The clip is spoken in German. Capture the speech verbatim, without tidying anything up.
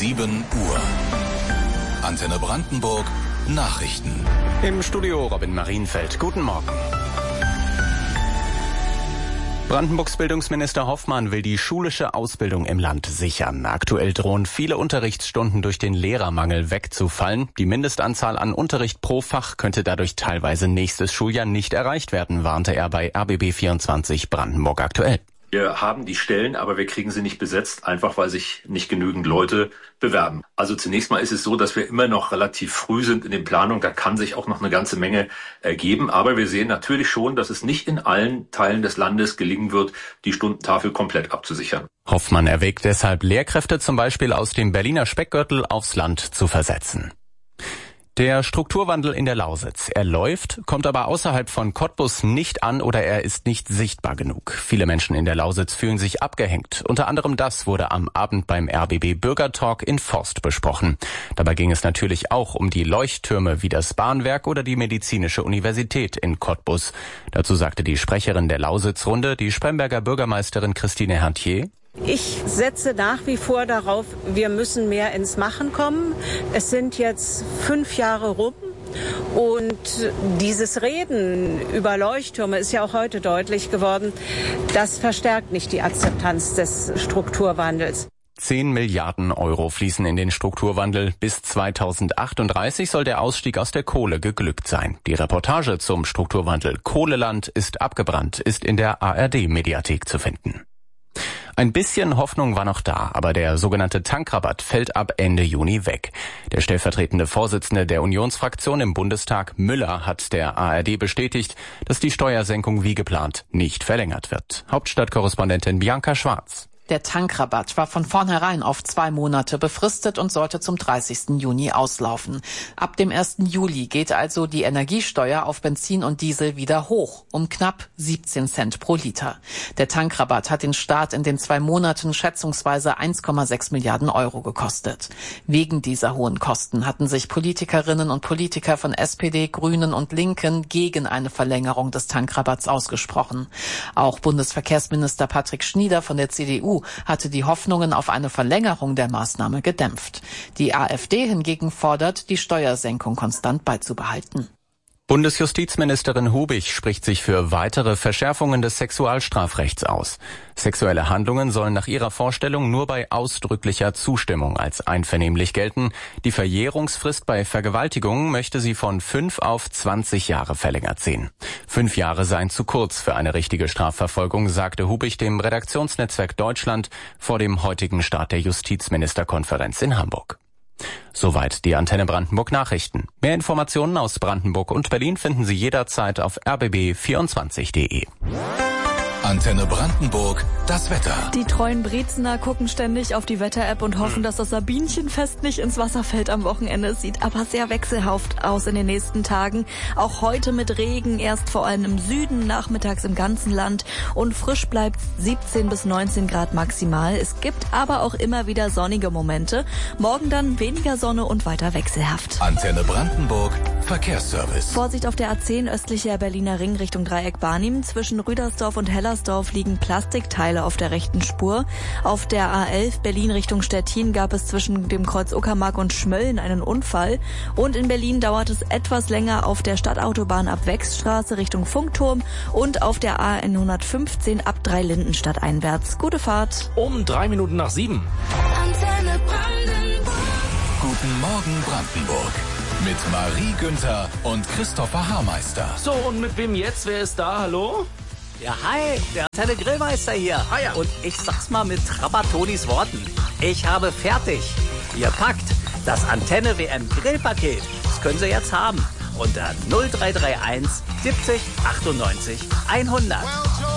sieben Uhr. Antenne Brandenburg Nachrichten. Im Studio Robin Marienfeld. Guten Morgen. Brandenburgs Bildungsminister Hoffmann will die schulische Ausbildung im Land sichern. Aktuell drohen viele Unterrichtsstunden durch den Lehrermangel wegzufallen. Die Mindestanzahl an Unterricht pro Fach könnte dadurch teilweise nächstes Schuljahr nicht erreicht werden, warnte er bei R B B vierundzwanzig Brandenburg aktuell. Wir haben die Stellen, aber wir kriegen sie nicht besetzt, einfach weil sich nicht genügend Leute bewerben. Also zunächst mal ist es so, dass wir immer noch relativ früh sind in den Planungen. Da kann sich auch noch eine ganze Menge ergeben. Aber wir sehen natürlich schon, dass es nicht in allen Teilen des Landes gelingen wird, die Stundentafel komplett abzusichern. Hoffmann erwägt deshalb, Lehrkräfte zum Beispiel aus dem Berliner Speckgürtel aufs Land zu versetzen. Der Strukturwandel in der Lausitz. Er läuft, kommt aber außerhalb von Cottbus nicht an oder er ist nicht sichtbar genug. Viele Menschen in der Lausitz fühlen sich abgehängt. Unter anderem das wurde am Abend beim R B B Bürgertalk in Forst besprochen. Dabei ging es natürlich auch um die Leuchttürme wie das Bahnwerk oder die Medizinische Universität in Cottbus. Dazu sagte die Sprecherin der Lausitzrunde, die Spremberger Bürgermeisterin Christine Hertier: Ich setze nach wie vor darauf, wir müssen mehr ins Machen kommen. Es sind jetzt fünf Jahre rum und dieses Reden über Leuchttürme ist ja auch heute deutlich geworden. Das verstärkt nicht die Akzeptanz des Strukturwandels. Zehn Milliarden Euro fließen in den Strukturwandel. Bis zweitausendachtunddreißig soll der Ausstieg aus der Kohle geglückt sein. Die Reportage zum Strukturwandel Kohleland ist abgebrannt, ist in der A R D-Mediathek zu finden. Ein bisschen Hoffnung war noch da, aber der sogenannte Tankrabatt fällt ab Ende Juni weg. Der stellvertretende Vorsitzende der Unionsfraktion im Bundestag, Müller, hat der A R D bestätigt, dass die Steuersenkung wie geplant nicht verlängert wird. Hauptstadtkorrespondentin Bianca Schwarz. Der Tankrabatt war von vornherein auf zwei Monate befristet und sollte zum dreißigsten Juni auslaufen. Ab dem ersten Juli geht also die Energiesteuer auf Benzin und Diesel wieder hoch, um knapp siebzehn Cent pro Liter. Der Tankrabatt hat den Staat in den zwei Monaten schätzungsweise eins Komma sechs Milliarden Euro gekostet. Wegen dieser hohen Kosten hatten sich Politikerinnen und Politiker von S P D, Grünen und Linken gegen eine Verlängerung des Tankrabatts ausgesprochen. Auch Bundesverkehrsminister Patrick Schnieder von der C D U hatte die Hoffnungen auf eine Verlängerung der Maßnahme gedämpft. Die AfD hingegen fordert, die Steuersenkung konstant beizubehalten. Bundesjustizministerin Hubich spricht sich für weitere Verschärfungen des Sexualstrafrechts aus. Sexuelle Handlungen sollen nach ihrer Vorstellung nur bei ausdrücklicher Zustimmung als einvernehmlich gelten. Die Verjährungsfrist bei Vergewaltigungen möchte sie von fünf auf zwanzig Jahre verlängert sehen. Fünf Jahre seien zu kurz für eine richtige Strafverfolgung, sagte Hubich dem Redaktionsnetzwerk Deutschland vor dem heutigen Start der Justizministerkonferenz in Hamburg. Soweit die Antenne Brandenburg Nachrichten. Mehr Informationen aus Brandenburg und Berlin finden Sie jederzeit auf r b b vierundzwanzig punkt d e. Antenne Brandenburg, das Wetter. Die treuen Brezener gucken ständig auf die Wetter-App und hoffen, dass das Sabinchenfest nicht ins Wasser fällt am Wochenende. Es sieht aber sehr wechselhaft aus in den nächsten Tagen. Auch heute mit Regen, erst vor allem im Süden, nachmittags im ganzen Land. Und frisch bleibt siebzehn bis neunzehn Grad maximal. Es gibt aber auch immer wieder sonnige Momente. Morgen dann weniger Sonne und weiter wechselhaft. Antenne Brandenburg, Verkehrsservice. Vorsicht auf der A zehn östlicher Berliner Ring Richtung Dreieck Barnim. Zwischen Rüdersdorf und Hellersdorf liegen Plastikteile auf der rechten Spur. Auf der A elf Berlin Richtung Stettin gab es zwischen dem Kreuz Uckermark und Schmölln einen Unfall. Und in Berlin dauert es etwas länger auf der Stadtautobahn ab Wechsstraße Richtung Funkturm und auf der A hundertfünfzehn ab Dreilindenstadt einwärts. Gute Fahrt. Um drei Minuten nach sieben. Antenne Brandenburg. Guten Morgen Brandenburg. Mit Marie Günther und Christopher Haarmeister. So, und mit wem jetzt? Wer ist da? Hallo? Ja, hi, der Antenne Grillmeister hier. Ah, ja. Und ich sag's mal mit Trabatonis Worten. Ich habe fertig. Ihr packt das Antenne W M Grillpaket. Das können Sie jetzt haben. Unter null drei drei eins siebzig achtundneunzig hundert.